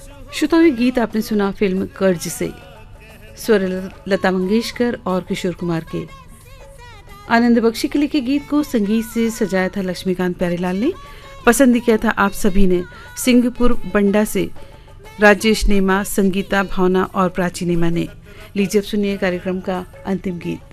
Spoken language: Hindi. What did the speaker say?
श्रोताओं, ये गीत आपने सुना फिल्म कर्ज से। स्वर लता मंगेशकर और किशोर कुमार के। आनंद बख्शी के लिखे गीत को संगीत से सजाया था लक्ष्मीकांत प्यारेलाल ने। पसंद किया था आप सभी ने सिंहपुर बंडा से राजेश नेमा, संगीता, भावना और प्राची नेमा ने। लीजिए अब सुनिए कार्यक्रम का अंतिम गीत।